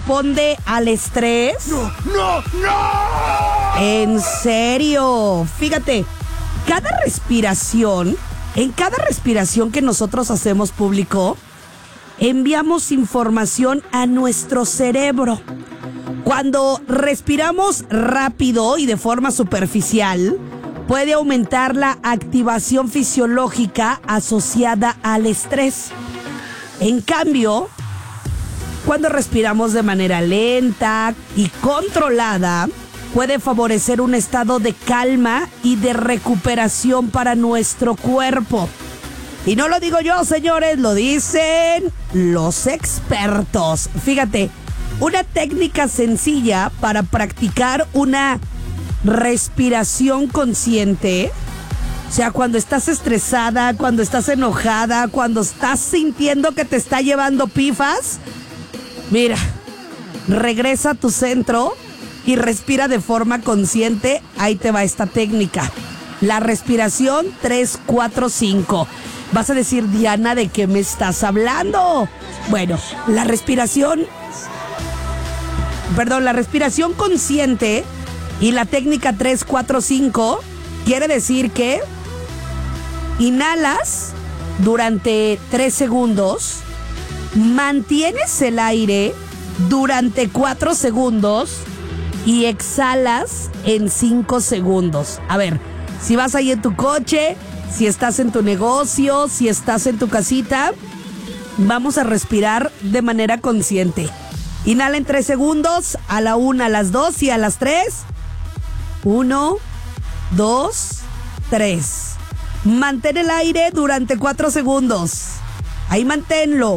responde al estrés? ¡No! En serio, fíjate, en cada respiración que nosotros hacemos público, enviamos información a nuestro cerebro. Cuando respiramos rápido y de forma superficial, puede aumentar la activación fisiológica asociada al estrés. En cambio, cuando respiramos de manera lenta y controlada, puede favorecer un estado de calma y de recuperación para nuestro cuerpo. Y no lo digo yo, señores, lo dicen los expertos. Fíjate, una técnica sencilla para practicar una respiración consciente, o sea, cuando estás estresada, cuando estás enojada, cuando estás sintiendo que te está llevando pifas, mira, regresa a tu centro y respira de forma consciente. Ahí te va esta técnica. La respiración 3-4-5. Vas a decir, Diana, ¿de qué me estás hablando? Bueno, la respiración consciente y la técnica 3-4-5 quiere decir que inhalas durante 3 segundos, mantienes el aire durante 4 segundos y exhalas en 5 segundos. A ver, si vas ahí en tu coche, si estás en tu negocio, si estás en tu casita, vamos a respirar de manera consciente. Inhala en 3 segundos, a la 1, a las 2 y a las 3. 1, 2, 3. Mantén el aire durante 4 segundos. Ahí manténlo.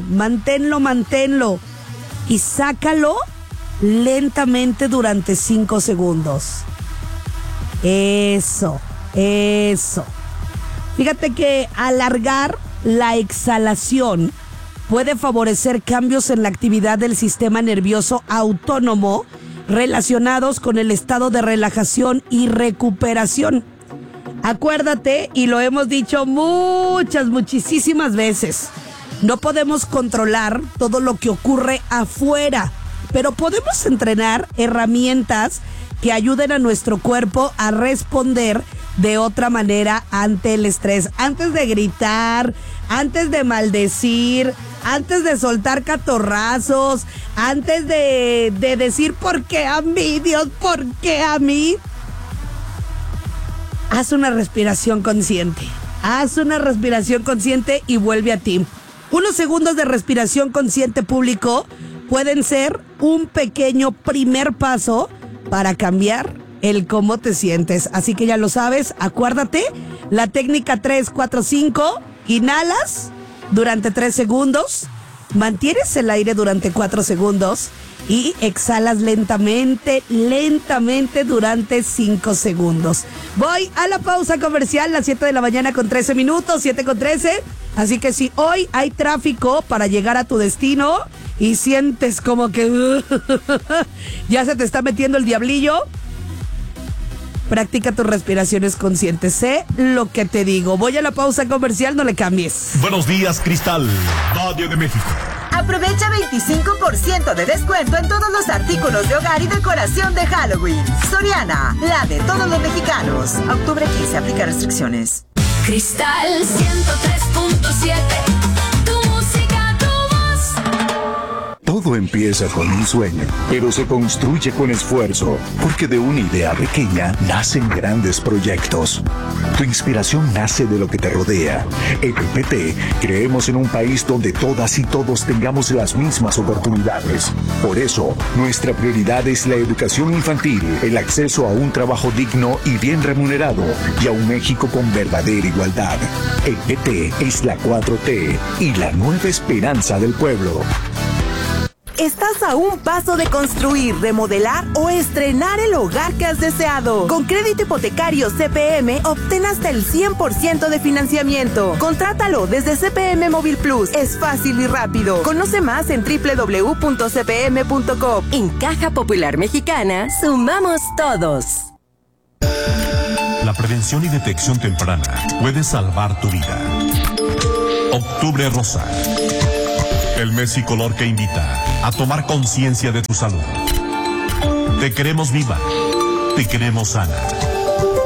Y sácalo lentamente durante 5 segundos. Eso. Fíjate que alargar la exhalación puede favorecer cambios en la actividad del sistema nervioso autónomo relacionados con el estado de relajación y recuperación. Acuérdate, y lo hemos dicho muchísimas veces, no podemos controlar todo lo que ocurre afuera, pero podemos entrenar herramientas que ayuden a nuestro cuerpo a responder de otra manera ante el estrés. Antes de gritar, antes de maldecir, antes de soltar catorrazos, antes de decir ¿por qué a mí, Dios? ¿Por qué a mí? Haz una respiración consciente. Y vuelve a ti. Unos segundos de respiración consciente, público, pueden ser un pequeño primer paso para cambiar el cómo te sientes. Así que ya lo sabes, acuérdate, la técnica 3-4-5, inhalas durante 3 segundos, mantienes el aire durante 4 segundos y exhalas lentamente durante 5 segundos. Voy a la pausa comercial, las 7 de la mañana con 13 minutos, 7:13. Así que si hoy hay tráfico para llegar a tu destino y sientes como que ya se te está metiendo el diablillo, practica tus respiraciones conscientes. Sé lo que te digo. Voy a la pausa comercial, no le cambies. Buenos días, Cristal, Valle de México. Aprovecha 25% de descuento en todos los artículos de hogar y decoración de Halloween. Soriana, la de todos los mexicanos. Octubre 15, aplica restricciones. Cristal 103.7. Tu música, tu voz. Todo empieza con un sueño, pero se construye con esfuerzo, porque de una idea pequeña nacen grandes proyectos. Tu inspiración nace de lo que te rodea. En EPT creemos en un país donde todas y todos tengamos las mismas oportunidades. Por eso, nuestra prioridad es la educación infantil, el acceso a un trabajo digno y bien remunerado, y a un México con verdadera igualdad. EPT es la 4T y la nueva esperanza del pueblo. Estás a un paso de construir, remodelar o estrenar el hogar que has deseado. Con crédito hipotecario CPM, obtén hasta el 100% de financiamiento. Contrátalo desde CPM Móvil Plus. Es fácil y rápido. Conoce más en www.cpm.com. En Caja Popular Mexicana, sumamos todos. La prevención y detección temprana puede salvar tu vida. Octubre Rosa. El mes y color que invita a tomar conciencia de tu salud. Te queremos viva, te queremos sana.